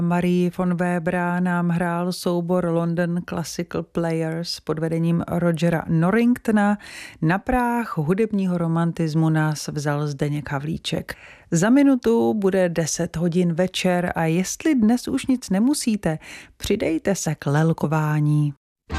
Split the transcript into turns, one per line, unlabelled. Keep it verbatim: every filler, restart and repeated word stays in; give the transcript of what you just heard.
Marie von Webera nám hrál soubor London Classical Players pod vedením Rogera Norringtona. Na práh hudebního romantismu nás vzal Zdeněk Havlíček. Za minutu bude deset hodin večer a jestli dnes už nic nemusíte, přidejte se k lelkování.